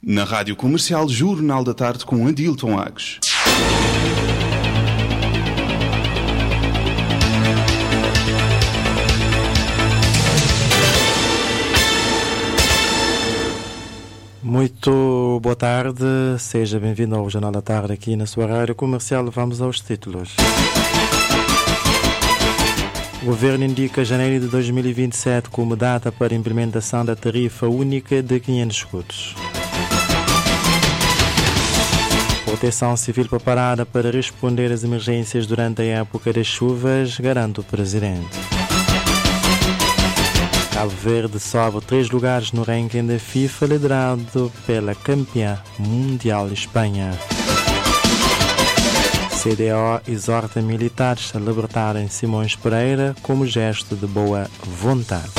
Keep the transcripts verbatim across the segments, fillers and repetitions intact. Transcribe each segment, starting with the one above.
Na Rádio Comercial, Jornal da Tarde com Adilton Agos. Muito boa tarde, seja bem-vindo ao Jornal da Tarde aqui na sua Rádio Comercial. Vamos aos títulos. O Governo indica janeiro de dois mil e vinte e sete como data para a implementação da tarifa única de quinhentos escudos. Proteção Civil preparada para responder às emergências durante a época das chuvas, garante o Presidente. Cabo Verde sobe três lugares no ranking da FIFA, liderado pela campeã mundial Espanha. C D O exorta militares a libertarem Simões Pereira como gesto de boa vontade.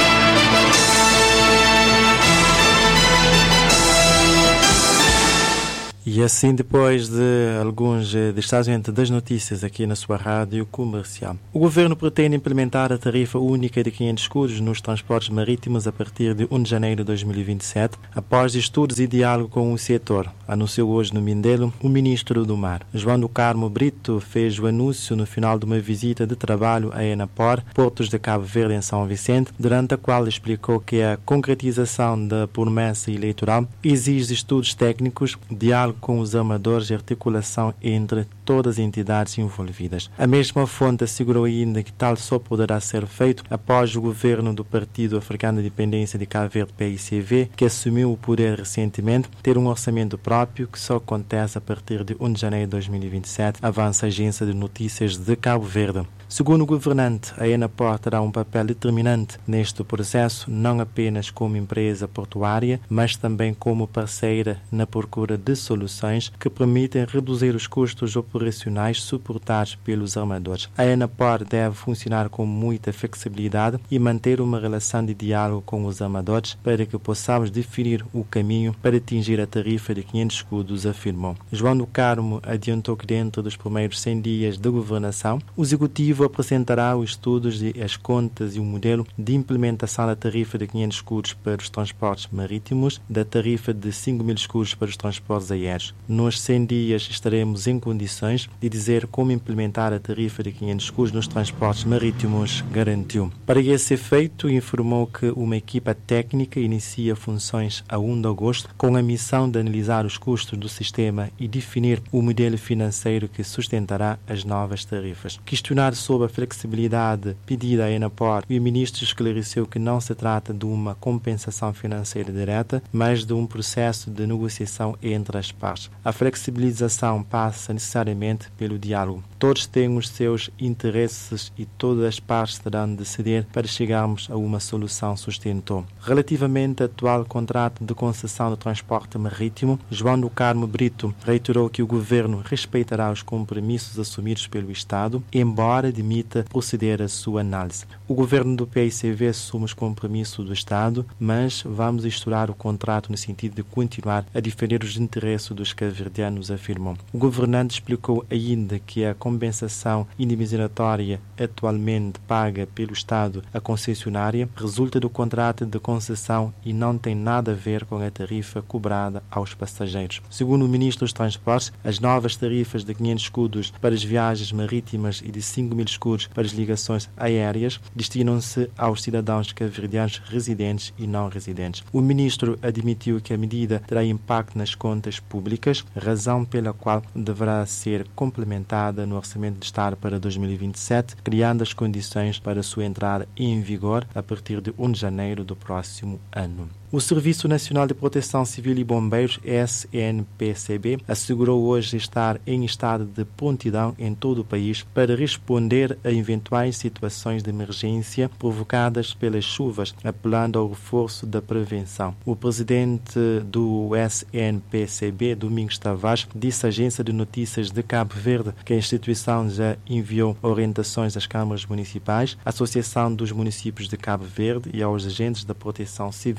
E assim, depois de alguns destaques das notícias aqui na sua Rádio Comercial, o Governo pretende implementar a tarifa única de quinhentos escudos nos transportes marítimos a partir de primeiro de janeiro de dois mil e vinte e sete, após estudos e diálogo com o setor, anunciou hoje no Mindelo o Ministro do Mar. João do Carmo Brito fez o anúncio no final de uma visita de trabalho a Enapor, Portos de Cabo Verde em São Vicente, durante a qual explicou que a concretização da promessa eleitoral exige estudos técnicos, diálogo com os armadores e articulação entre todas as entidades envolvidas. A mesma fonte assegurou ainda que tal só poderá ser feito após o governo do Partido Africano de Independência de Cabo Verde, P I C V, que assumiu o poder recentemente, ter um orçamento próprio que só acontece a partir de primeiro de janeiro de dois mil e vinte e sete, avança a Agência de Notícias de Cabo Verde. Segundo o governante, a Enapor terá um papel determinante neste processo, não apenas como empresa portuária, mas também como parceira na procura de soluções que permitem reduzir os custos operacionais suportados pelos armadores. A Enapor deve funcionar com muita flexibilidade e manter uma relação de diálogo com os armadores para que possamos definir o caminho para atingir a tarifa de quinhentos escudos, afirmou. João do Carmo adiantou que dentro dos primeiros cem dias de governação, o Executivo apresentará os estudos e as contas e o modelo de implementação da tarifa de quinhentos escudos para os transportes marítimos, da tarifa de cinco mil escudos para os transportes aéreos. Nos cem dias estaremos em condições de dizer como implementar a tarifa de quinhentos escudos nos transportes marítimos, garantiu. Para esse efeito, informou que uma equipa técnica inicia funções a primeiro de agosto com a missão de analisar os custos do sistema e definir o modelo financeiro que sustentará as novas tarifas. Questionado sobre a flexibilidade pedida à Enapor, o ministro esclareceu que não se trata de uma compensação financeira direta, mas de um processo de negociação entre as partes. A flexibilização passa necessariamente pelo diálogo. Todos têm os seus interesses e todas as partes terão de ceder para chegarmos a uma solução, sustentou. Relativamente ao atual contrato de concessão do transporte marítimo, João do Carmo Brito reiterou que o governo respeitará os compromissos assumidos pelo Estado, embora admita proceder à sua análise. O governo do P I C V assume os compromissos do Estado, mas vamos estudar o contrato no sentido de continuar a defender os interesses dos cabo-verdianos, afirmou. O governante explicou ainda que a compensação indemnizatória atualmente paga pelo Estado à concessionária resulta do contrato de concessão e não tem nada a ver com a tarifa cobrada aos passageiros. Segundo o Ministro dos Transportes, as novas tarifas de quinhentos escudos para as viagens marítimas e de cinco mil escudos para as ligações aéreas destinam-se aos cidadãos cabo-verdianos residentes e não residentes. O Ministro admitiu que a medida terá impacto nas contas públicas, razão pela qual deverá ser complementada no Orçamento de Estado para dois mil e vinte e sete, criando as condições para a sua entrada em vigor a partir de primeiro de janeiro do próximo ano. O Serviço Nacional de Proteção Civil e Bombeiros, S N P C B, assegurou hoje estar em estado de prontidão em todo o país para responder a eventuais situações de emergência provocadas pelas chuvas, apelando ao reforço da prevenção. O presidente do S N P C B, Domingos Tavares, disse à Agência de Notícias de Cabo Verde que a instituição já enviou orientações às câmaras municipais, à Associação dos Municípios de Cabo Verde e aos agentes da Proteção Civil para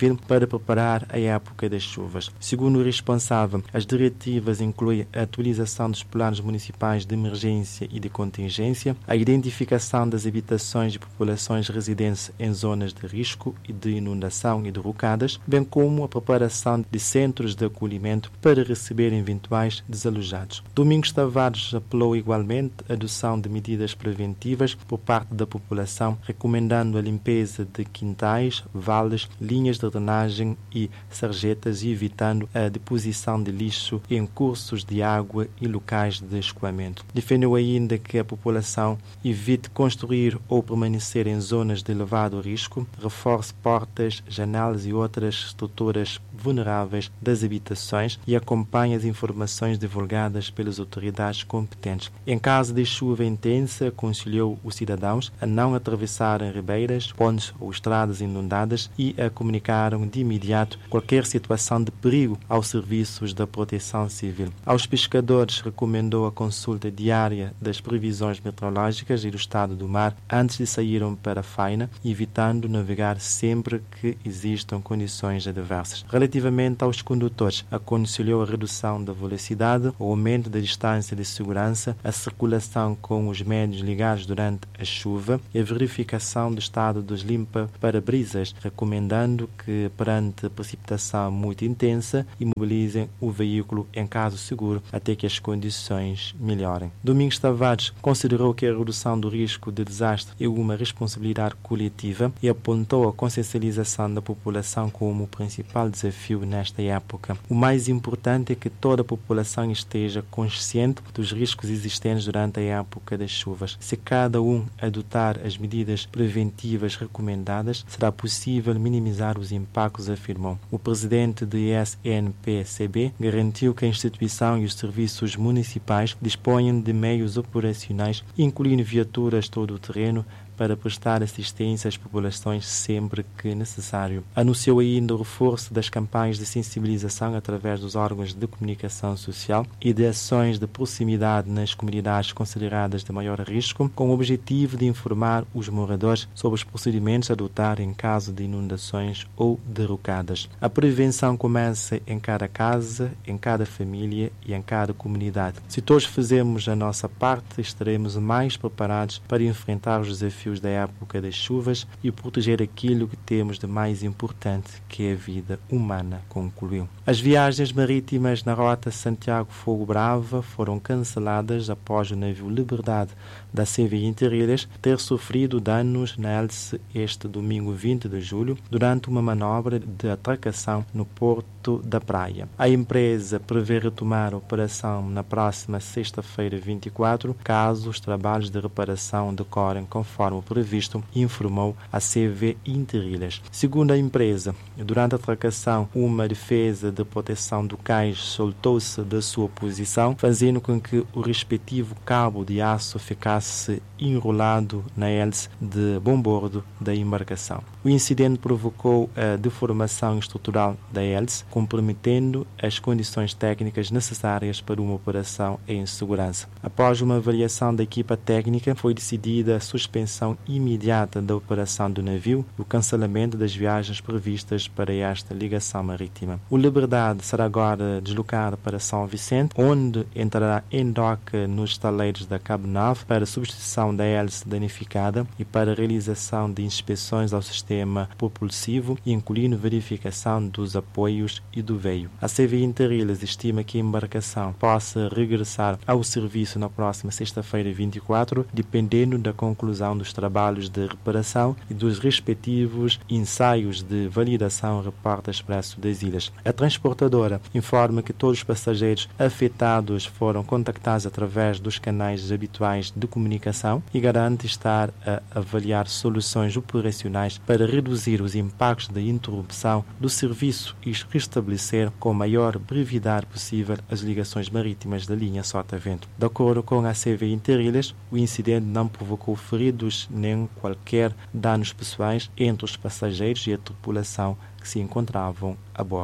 para preparar a época das chuvas. Segundo o responsável, as diretivas incluem a atualização dos planos municipais de emergência e de contingência, a identificação das habitações de populações residentes em zonas de risco e de inundação e derrocadas, bem como a preparação de centros de acolhimento para receber eventuais desalojados. Domingos Tavares apelou igualmente a adoção de medidas preventivas por parte da população, recomendando a limpeza de quintais, vales, linhas de drenagem e sarjetas e evitando a deposição de lixo em cursos de água e locais de escoamento. Defendeu ainda que a população evite construir ou permanecer em zonas de elevado risco, reforce portas, janelas e outras estruturas vulneráveis das habitações e acompanhe as informações divulgadas pelas autoridades competentes. Em caso de chuva intensa, aconselhou os cidadãos a não atravessarem ribeiras, pontes ou estradas inundadas e a comunicaram de imediato qualquer situação de perigo aos serviços da proteção civil. Aos pescadores, recomendou a consulta diária das previsões meteorológicas e do estado do mar antes de saírem para a faina, evitando navegar sempre que existam condições adversas. Relativamente aos condutores, aconselhou a redução da velocidade, o aumento da distância de segurança, a circulação com os médios ligados durante a chuva e a verificação do estado dos limpa-parabrisas, recomendando que, perante precipitação muito intensa, imobilizem o veículo em caso seguro até que as condições melhorem. Domingos Tavares considerou que a redução do risco de desastre é uma responsabilidade coletiva e apontou a consciencialização da população como o principal desafio nesta época. O mais importante é que toda a população esteja consciente dos riscos existentes durante a época das chuvas. Se cada um adotar as medidas preventivas recomendadas, será possível minimizar os impactos, afirmou. O presidente do S N P C B garantiu que a instituição e os serviços municipais disponham de meios operacionais, incluindo viaturas todo-terreno, para prestar assistência às populações sempre que necessário. Anunciou ainda o reforço das campanhas de sensibilização através dos órgãos de comunicação social e de ações de proximidade nas comunidades consideradas de maior risco, com o objetivo de informar os moradores sobre os procedimentos a adotar em caso de inundações ou derrocadas. A prevenção começa em cada casa, em cada família e em cada comunidade. Se todos fizermos a nossa parte, estaremos mais preparados para enfrentar os desafios da época das chuvas e proteger aquilo que temos de mais importante, que é a vida humana, concluiu. As viagens marítimas na rota Santiago-Fogo Brava foram canceladas após o navio Liberdade da C V Interilhas ter sofrido danos na hélice este domingo vinte de julho durante uma manobra de atracação no Porto da Praia. A empresa prevê retomar a operação na próxima sexta-feira vinte e quatro, caso os trabalhos de reparação decorrem conforme o previsto, informou a C V Interilhas. Segundo a empresa, durante a atracação, uma defesa de proteção do cais soltou-se da sua posição, fazendo com que o respectivo cabo de aço ficasse enrolado na hélice de bombordo da embarcação. O incidente provocou a deformação estrutural da hélice, comprometendo as condições técnicas necessárias para uma operação em segurança. Após uma avaliação da equipa técnica, foi decidida a suspensão imediata da operação do navio e o cancelamento das viagens previstas para esta ligação marítima. O Liberdade será agora deslocado para São Vicente, onde entrará em doca nos estaleiros da Cabo nove para substituição da hélice danificada e para a realização de inspeções ao sistema propulsivo, incluindo verificação dos apoios e do veio. A C V Interilhas estima que a embarcação possa regressar ao serviço na próxima sexta-feira vinte e quatro, dependendo da conclusão dos trabalhos de reparação e dos respectivos ensaios de validação, reporta Expresso das Ilhas. A transportadora informa que todos os passageiros afetados foram contactados através dos canais habituais de comunicação e garante estar a avaliar soluções operacionais para reduzir os impactos da interrupção do serviço e restabelecer com a maior brevidade possível as ligações marítimas da linha Sotavento. De acordo com a C V Interilhas, o incidente não provocou feridos nem qualquer danos pessoais entre os passageiros e a tripulação que se encontravam a bordo.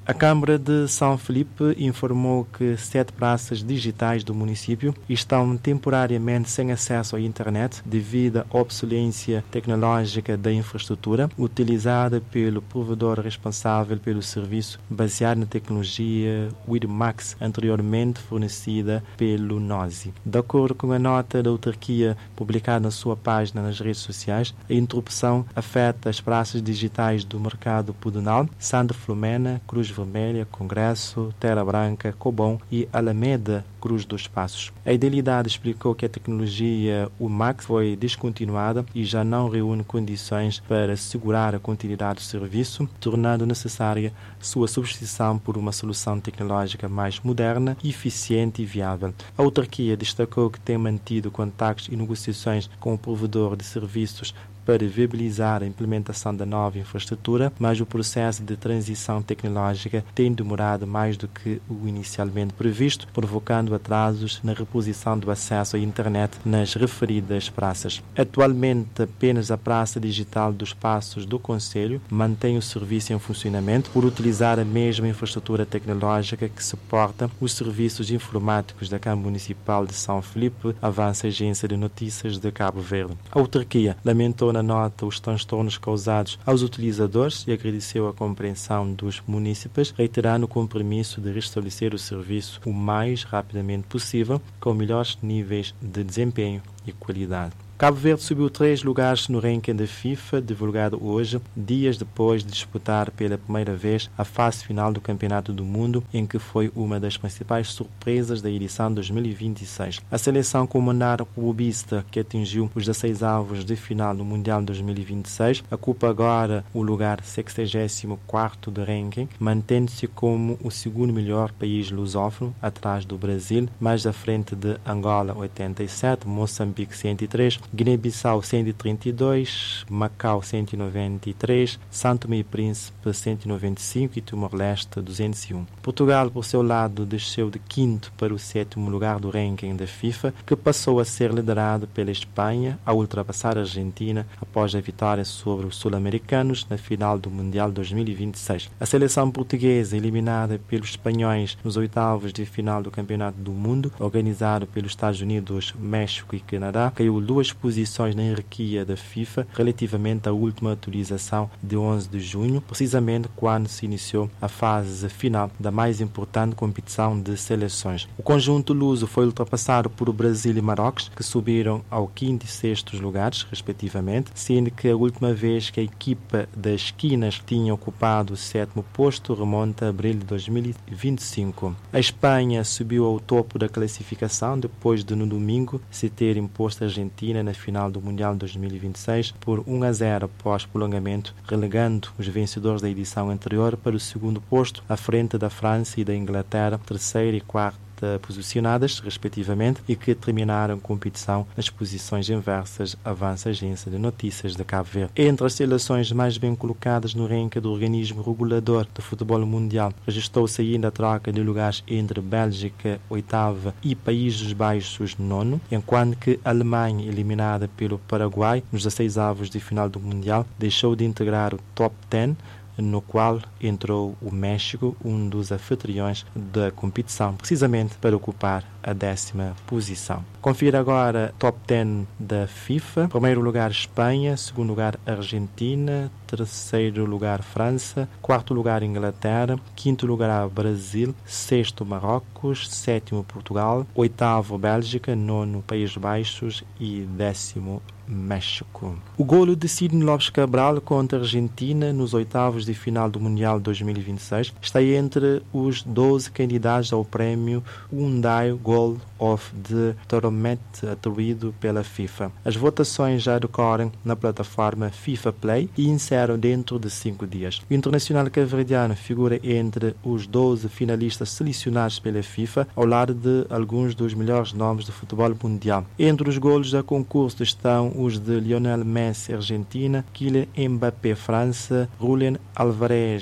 A Câmara de São Felipe informou que sete praças digitais do município estão temporariamente sem acesso à internet devido à obsolescência tecnológica da infraestrutura utilizada pelo provedor responsável pelo serviço baseado na tecnologia Widmax, anteriormente fornecida pelo NOSI. De acordo com a nota da autarquia publicada na sua página nas redes sociais, a interrupção afeta as praças digitais do Mercado Pedonal, Santa Filomena, Cruz Vermelha, Congresso, Terra Branca, Cobom e Alameda, Cruz dos Passos. A Idealidade explicou que a tecnologia WiMax foi descontinuada e já não reúne condições para assegurar a continuidade do serviço, tornando necessária sua substituição por uma solução tecnológica mais moderna, eficiente e viável. A autarquia destacou que tem mantido contactos e negociações com o provedor de serviços para viabilizar a implementação da nova infraestrutura, mas o processo de transição tecnológica tem demorado mais do que o inicialmente previsto, provocando atrasos na reposição do acesso à internet nas referidas praças. Atualmente, apenas a Praça Digital dos Passos do Concelho mantém o serviço em funcionamento por utilizar a mesma infraestrutura tecnológica que suporta os serviços informáticos da Câmara Municipal de São Felipe, avança a Agência de Notícias de Cabo Verde. A autarquia lamentou na nota os transtornos causados aos utilizadores e agradeceu a compreensão dos munícipes, reiterando o compromisso de restabelecer o serviço o mais rapidamente possível, com melhores níveis de desempenho e qualidade. Cabo Verde subiu três lugares no ranking da FIFA, divulgado hoje, dias depois de disputar pela primeira vez a fase final do Campeonato do Mundo, em que foi uma das principais surpresas da edição dois mil e vinte e seis. A seleção comandada por Bista, que atingiu os dezesseis avos de final no Mundial dois mil e vinte e seis, ocupa agora o lugar sexagésimo quarto do ranking, mantendo-se como o segundo melhor país lusófono, atrás do Brasil, mais à frente de Angola oitenta e sete, Moçambique cento e três, Guiné-Bissau cento e trinta e dois, Macau cento e noventa e três, São Tomé e Príncipe cento e noventa e cinco e Timor-Leste duzentos e um. Portugal, por seu lado, desceu de quinto para o sétimo lugar do ranking da FIFA, que passou a ser liderado pela Espanha ao ultrapassar a Argentina após a vitória sobre os sul-americanos na final do Mundial dois mil e vinte e seis. A seleção portuguesa, eliminada pelos espanhóis nos oitavos de final do Campeonato do Mundo, organizado pelos Estados Unidos, México e Canadá, caiu duas posições na hierarquia da FIFA relativamente à última atualização de onze de junho, precisamente quando se iniciou a fase final da mais importante competição de seleções. O conjunto luso foi ultrapassado por Brasil e Marrocos, que subiram ao quinto e sexto lugares, respectivamente, sendo que a última vez que a equipa das esquinas tinha ocupado o sétimo posto remonta a abril de dois mil e vinte e cinco. A Espanha subiu ao topo da classificação depois de, no domingo, se ter imposto a Argentina na final do Mundial dois mil e vinte e seis por um a zero após prolongamento, relegando os vencedores da edição anterior para o segundo posto, à frente da França e da Inglaterra, terceira e quarta posicionadas, respectivamente, e que terminaram a competição nas posições inversas, avança a Agência de Notícias de Cabo Verde. Entre as seleções mais bem colocadas no ranking do organismo regulador do futebol mundial, registrou-se ainda a troca de lugares entre Bélgica, oitava, e Países Baixos, nono, enquanto que a Alemanha, eliminada pelo Paraguai nos dezesseis avos de final do Mundial, deixou de integrar o top dez, no qual entrou o México, um dos anfitriões da competição, precisamente para ocupar a décima posição. Confira agora top dez da FIFA. Primeiro lugar Espanha, segundo lugar Argentina, terceiro lugar França, quarto lugar Inglaterra, quinto lugar Brasil, sexto Marrocos, sétimo Portugal, oitavo Bélgica, nono Países Baixos e décimo México. O golo de Sidney Lopes Cabral contra a Argentina nos oitavos de final do Mundial dois mil e vinte e seis está entre os doze candidatos ao prémio Hyundai Goal of the Tournament atribuído pela FIFA. As votações já decorrem na plataforma FIFA Play e encerram dentro de cinco dias. O internacional cabo-verdiano figura entre os doze finalistas selecionados pela FIFA, ao lado de alguns dos melhores nomes do futebol mundial. Entre os golos a concurso estão os de Lionel Messi, Argentina, Kylian Mbappé, França, Julián Álvarez,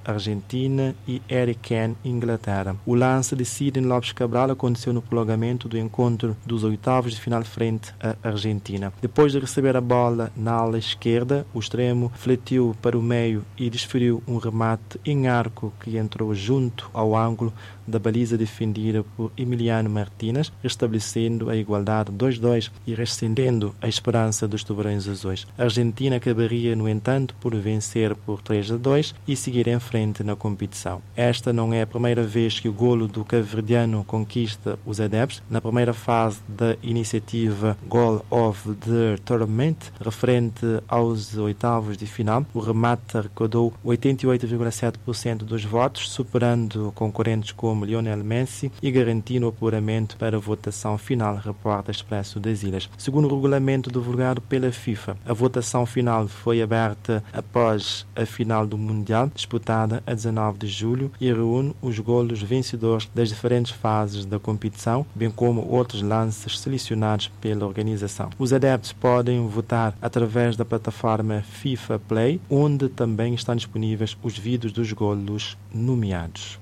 Argentina e Harry Kane, Inglaterra. O lance de Sidney Lopes Cabral aconteceu no prolongamento do encontro dos oitavos de final frente à Argentina. Depois de receber a bola na ala esquerda, o extremo fletiu para o meio e desferiu um remate em arco que entrou junto ao ângulo da baliza defendida por Emiliano Martínez, restabelecendo a igualdade dois a dois e rescindendo a esperança dos tubarões azuis. A Argentina acabaria, no entanto, por vencer por três a dois e seguir em frente na competição. Esta não é a primeira vez que o golo do cabo-verdiano conquista os adeptos. Na primeira fase da iniciativa Goal of the Tournament, referente aos oitavos de final, o remate arrecadou oitenta e oito vírgula sete por cento dos votos, superando concorrentes como Lionel Messi e garantindo o apuramento para a votação final, reporta Expresso das Ilhas. Segundo o regulamento divulgado pela FIFA, a votação final foi aberta após a final do Mundial, disputada a dezenove de julho, e reúne os golos vencedores das diferentes fases da competição, bem como outros lances selecionados pela organização. Os adeptos podem votar através da plataforma FIFA Play, onde também estão disponíveis os vídeos dos golos nomeados.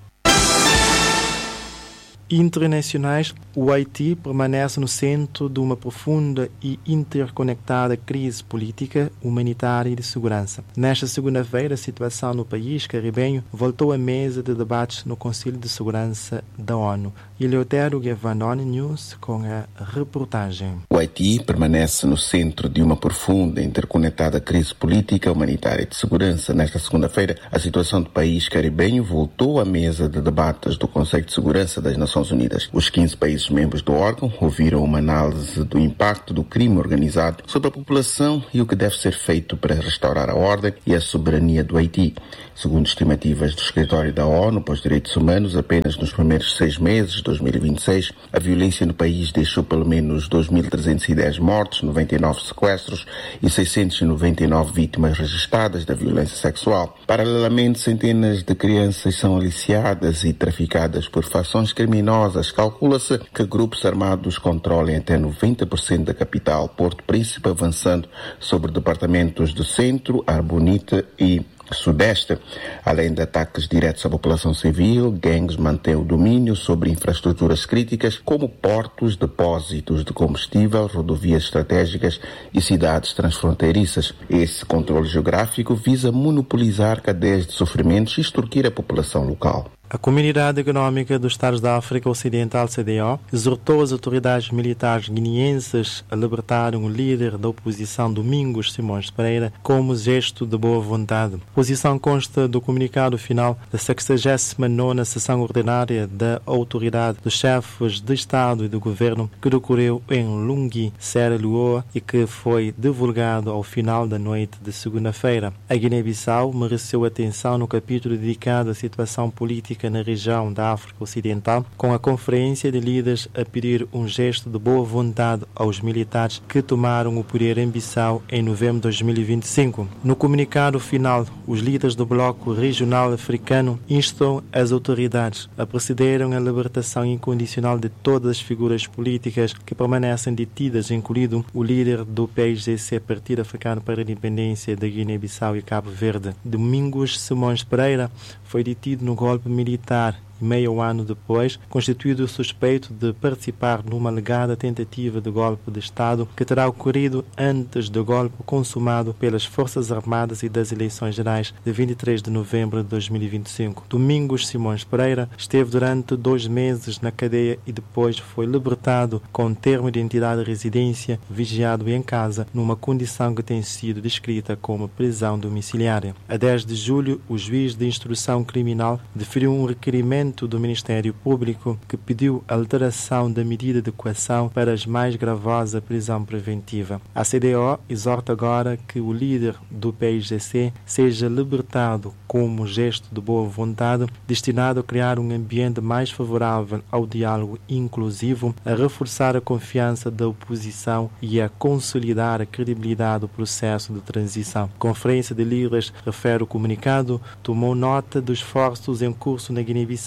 Internacionais, o Haiti permanece no centro de uma profunda e interconectada crise política, humanitária e de segurança. Nesta segunda-feira, a situação no país caribenho voltou à mesa de debates no Conselho de Segurança da ONU. Eleutério Gavanoni News com a reportagem. O Haiti permanece no centro de uma profunda e interconectada crise política, humanitária e de segurança. Nesta segunda-feira, a situação do país caribenho voltou à mesa de debates do Conselho de Segurança das Nações Unidas. Os quinze países membros do órgão ouviram uma análise do impacto do crime organizado sobre a população e o que deve ser feito para restaurar a ordem e a soberania do Haiti. Segundo estimativas do Escritório da ONU para os Direitos Humanos, apenas nos primeiros seis meses de dois mil e vinte e seis, a violência no país deixou pelo menos dois mil trezentos e dez mortes, noventa e nove sequestros e seiscentas e noventa e nove vítimas registradas da violência sexual. Paralelamente, centenas de crianças são aliciadas e traficadas por facções criminosas. Calcula-se que grupos armados controlem até noventa por cento da capital, Porto Príncipe, avançando sobre departamentos do centro, Arbonite e Sudeste. Além de ataques diretos à população civil, gangues mantêm o domínio sobre infraestruturas críticas como portos, depósitos de combustível, rodovias estratégicas e cidades transfronteiriças. Esse controle geográfico visa monopolizar cadeias de sofrimentos e extorquir a população local. A Comunidade Económica dos Estados da África Ocidental, C D O, exortou as autoridades militares guineenses a libertarem o líder da oposição, Domingos Simões Pereira, como gesto de boa vontade. A posição consta do comunicado final da sexagésima nona sessão ordinária da Autoridade dos Chefes de Estado e do Governo, que decorreu em Lungui, Serra Leoa, e que foi divulgado ao final da noite de segunda-feira. A Guiné-Bissau mereceu atenção no capítulo dedicado à situação política na região da África Ocidental, com a Conferência de Líderes a pedir um gesto de boa vontade aos militares que tomaram o poder em Bissau em novembro de dois mil e vinte e cinco. No comunicado final, os líderes do Bloco Regional Africano instam as autoridades a procederem à libertação incondicional de todas as figuras políticas que permanecem detidas, incluído o líder do P I G C, Partido Africano para a Independência da Guiné-Bissau e Cabo Verde. Domingos Simões Pereira foi detido no golpe militar e meio ano depois, constituído suspeito de participar numa alegada tentativa de golpe de Estado que terá ocorrido antes do golpe consumado pelas Forças Armadas e das eleições gerais de vinte e três de novembro de dois mil e vinte e cinco. Domingos Simões Pereira esteve durante dois meses na cadeia e depois foi libertado com termo de identidade de residência, vigiado em casa, numa condição que tem sido descrita como prisão domiciliária. A dez de julho, o juiz de instrução criminal deferiu um requerimento do Ministério Público que pediu a alteração da medida de coação para as mais gravosas prisão preventiva. A C D O exorta agora que o líder do P I G C seja libertado como gesto de boa vontade destinado a criar um ambiente mais favorável ao diálogo inclusivo, a reforçar a confiança da oposição e a consolidar a credibilidade do processo de transição. A Conferência de Líderes, refere o comunicado, tomou nota dos esforços em curso na Guiné-Bissau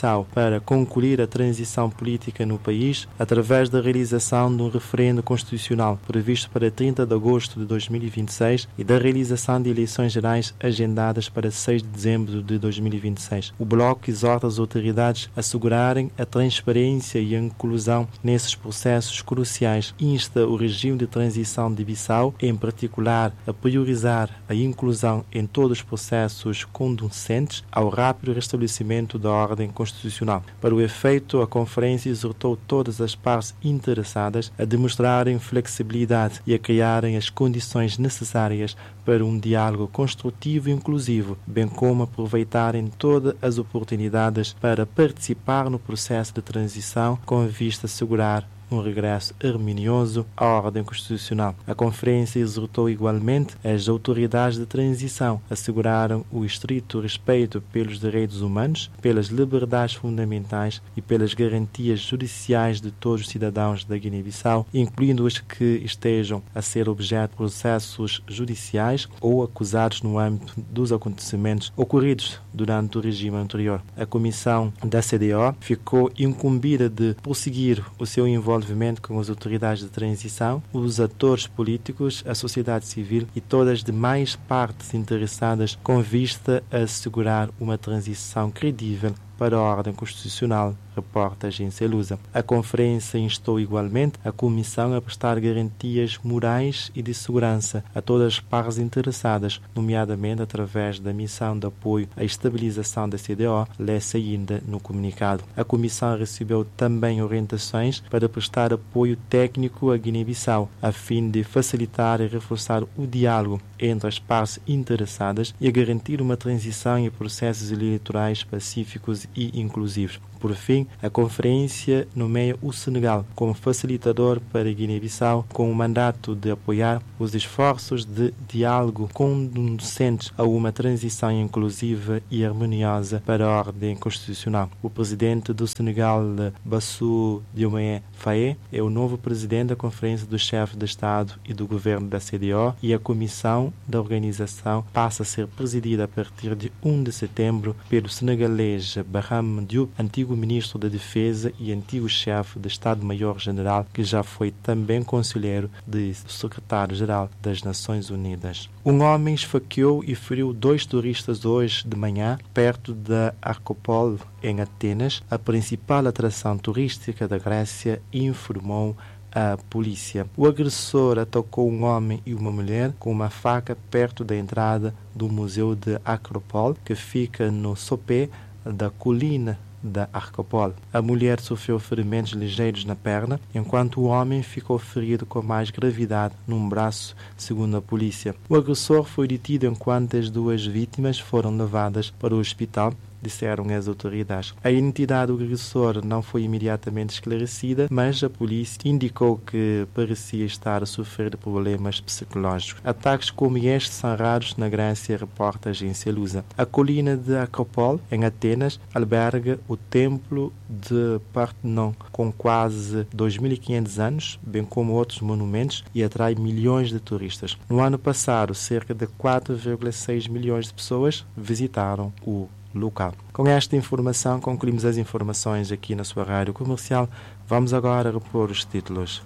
Guiné-Bissau para concluir a transição política no país através da realização de um referendo constitucional previsto para trinta de agosto de dois mil e vinte e seis e da realização de eleições gerais agendadas para seis de dezembro de dois mil e vinte e seis. O Bloco exorta as autoridades a assegurarem a transparência e a inclusão nesses processos cruciais. Insta o regime de transição de Bissau, em particular, a priorizar a inclusão em todos os processos conducentes ao rápido restabelecimento da ordem constitucional. Para o efeito, a conferência exortou todas as partes interessadas a demonstrarem flexibilidade e a criarem as condições necessárias para um diálogo construtivo e inclusivo, bem como aproveitarem todas as oportunidades para participar no processo de transição com vista a assegurar um regresso harmonioso à ordem constitucional. A conferência exortou igualmente as autoridades de transição a asseguraram o estrito respeito pelos direitos humanos, pelas liberdades fundamentais e pelas garantias judiciais de todos os cidadãos da Guiné-Bissau, incluindo os que estejam a ser objeto de processos judiciais ou acusados no âmbito dos acontecimentos ocorridos durante o regime anterior. A comissão da C D O ficou incumbida de prosseguir o seu envolvimento com as autoridades de transição, os atores políticos, a sociedade civil e todas as demais partes interessadas com vista a assegurar uma transição credível para a ordem constitucional, reporta a agência Lusa. A conferência instou igualmente a Comissão a prestar garantias morais e de segurança a todas as partes interessadas, nomeadamente através da missão de apoio à estabilização da C D O, lê-se ainda no comunicado. A Comissão recebeu também orientações para prestar apoio técnico à Guiné-Bissau, a fim de facilitar e reforçar o diálogo entre as partes interessadas e a garantir uma transição e processos eleitorais pacíficos e inclusivos. Por fim, a conferência nomeia o Senegal como facilitador para a Guiné-Bissau com o mandato de apoiar os esforços de diálogo conducentes a uma transição inclusiva e harmoniosa para a ordem constitucional. O presidente do Senegal, Bassirou Diomaye Faye, é o novo presidente da Conferência dos Chefes de Estado e do Governo da C D O e a comissão da organização passa a ser presidida a partir de primeiro de setembro pelo senegalês Barham Diop, antigo ministro da Defesa e antigo chefe de Estado-Maior-General, que já foi também conselheiro do secretário-geral das Nações Unidas. Um homem esfaqueou e feriu dois turistas hoje de manhã, perto da Acropole, em Atenas, a principal atração turística da Grécia, informou a polícia. O agressor atacou um homem e uma mulher com uma faca perto da entrada do Museu de Acropole, que fica no sopé da colina da Acropole. A mulher sofreu ferimentos ligeiros na perna, enquanto o homem ficou ferido com mais gravidade num braço, segundo a polícia. O agressor foi detido enquanto as duas vítimas foram levadas para o hospital, disseram as autoridades. A identidade do agressor não foi imediatamente esclarecida, mas a polícia indicou que parecia estar a sofrer de problemas psicológicos. Ataques como este são raros na Grécia, reporta a agência Lusa. A colina de Acropole, em Atenas, alberga o templo de Parthenon, com quase dois mil e quinhentos anos, bem como outros monumentos, e atrai milhões de turistas. No ano passado, cerca de quatro vírgula seis milhões de pessoas visitaram o local. Com esta informação, concluímos as informações aqui na sua rádio comercial. Vamos agora repor os títulos.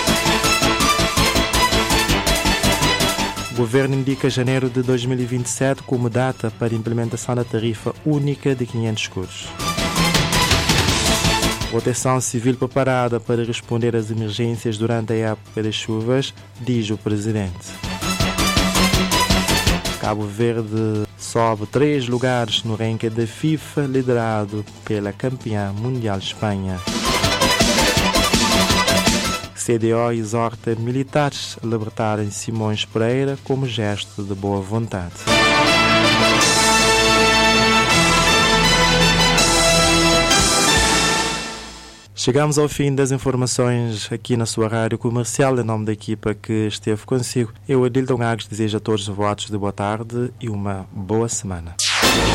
O governo indica janeiro de dois mil e vinte e sete como data para a implementação da tarifa única de quinhentos escudos. Proteção civil preparada para responder às emergências durante a época das chuvas, diz o presidente. Cabo Verde sobe três lugares no ranking da FIFA, liderado pela campeã mundial Espanha. C D O exorta militares a libertarem Simões Pereira como gesto de boa vontade. Chegamos ao fim das informações aqui na sua rádio comercial. Em nome da equipa que esteve consigo, eu, Adilton Agos, desejo a todos votos de boa tarde e uma boa semana.